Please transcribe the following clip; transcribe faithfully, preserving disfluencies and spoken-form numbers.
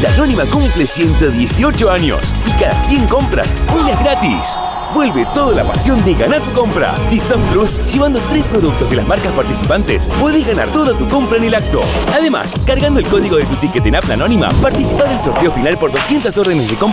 La Anónima cumple ciento dieciocho años y cada cien compras, un mes gratis. Vuelve toda la pasión de ganar tu compra. Si sos Plus, llevando tres productos de las marcas participantes, podés ganar toda tu compra en el acto. Además, cargando el código de tu ticket en App La Anónima, participá del sorteo final por doscientas órdenes de compra